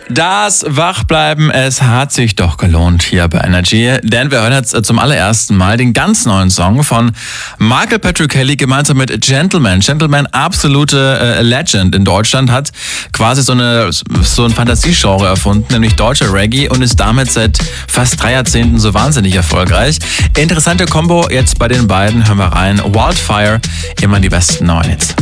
Das Wachbleiben, es hat sich doch gelohnt hier bei Energy, denn wir hören jetzt zum allerersten Mal den ganz neuen Song von Michael Patrick Kelly gemeinsam mit Gentleman. Gentleman, absolute Legend in Deutschland, hat quasi so ein Fantasiegenre erfunden, nämlich deutscher Reggae, und ist damit seit fast 3 Jahrzehnten so wahnsinnig erfolgreich. Interessante Kombo jetzt bei den beiden, hören wir rein. Wildfire, immer die besten neuen Hits.